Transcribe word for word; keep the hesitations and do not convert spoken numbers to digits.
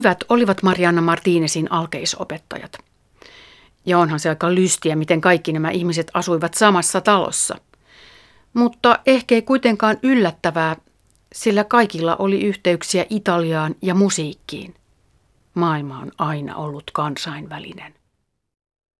Hyvät olivat Marianna Martinezin alkeisopettajat. Ja onhan se aika lystiä, miten kaikki nämä ihmiset asuivat samassa talossa. Mutta ehkä ei kuitenkaan yllättävää, sillä kaikilla oli yhteyksiä Italiaan ja musiikkiin. Maailma on aina ollut kansainvälinen.